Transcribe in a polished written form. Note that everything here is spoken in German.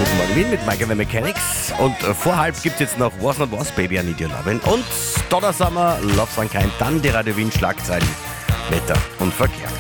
Guten Morgen Wien mit Mike and the Mechanics. Und vor halb gibt es jetzt noch Was Not Was, Baby, I Need Your Lovin'. Und Donner Summer, Love's Unkind, dann die Radio Wien Schlagzeilen, Wetter und Verkehr.